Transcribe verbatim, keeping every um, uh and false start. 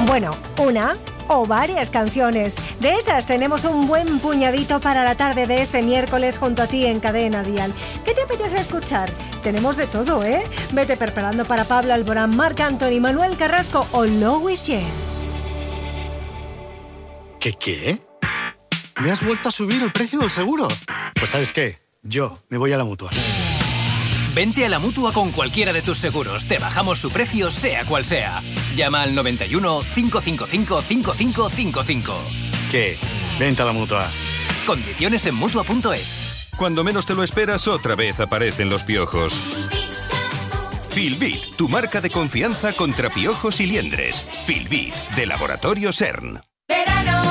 Bueno, una o varias canciones. De esas tenemos un buen puñadito para la tarde de este miércoles junto a ti en Cadena Dial. ¿Qué te apetece escuchar? Tenemos de todo, ¿eh? Vete preparando para Pablo Alborán, Marc Anthony, Manuel Carrasco o Louis J. ¿Qué qué? ¿Me has vuelto a subir el precio del seguro? Pues ¿sabes qué? Yo me voy a la Mutua. Vente a la Mutua con cualquiera de tus seguros. Te bajamos su precio, sea cual sea. Llama al noventa y uno, cinco cinco cinco, cinco cinco cinco cinco. ¿Qué? Vente a la Mutua. Condiciones en Mutua punto es. Cuando menos te lo esperas, otra vez aparecen los piojos. Filbit, tu marca de confianza contra piojos y liendres. Filbit, de Laboratorio CERN.